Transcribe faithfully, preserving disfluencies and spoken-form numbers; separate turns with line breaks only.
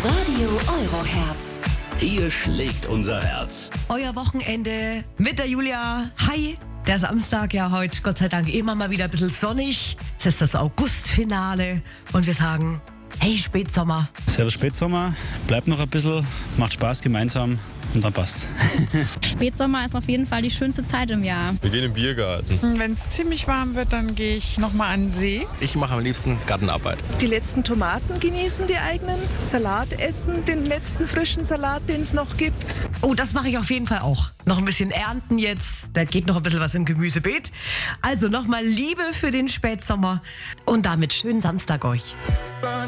Radio Euroherz.
Hier schlägt unser Herz.
Euer Wochenende mit der Julia. Hi, der Samstag ja heute, Gott sei Dank, immer mal wieder ein bisschen sonnig. Es ist das Augustfinale und wir sagen, hey Spätsommer.
Servus Spätsommer, bleibt noch ein bisschen, macht Spaß gemeinsam und dann passt.
Spätsommer ist auf jeden Fall die schönste Zeit im Jahr.
Wir gehen im Biergarten.
Wenn es ziemlich warm wird, dann gehe ich nochmal an den See.
Ich mache am liebsten Gartenarbeit.
Die letzten Tomaten genießen, die eigenen. Salat essen, den letzten frischen Salat, den es noch gibt.
Oh, das mache ich auf jeden Fall auch. Noch ein bisschen ernten jetzt. Da geht noch ein bisschen was im Gemüsebeet. Also nochmal Liebe für den Spätsommer und damit schönen Samstag euch.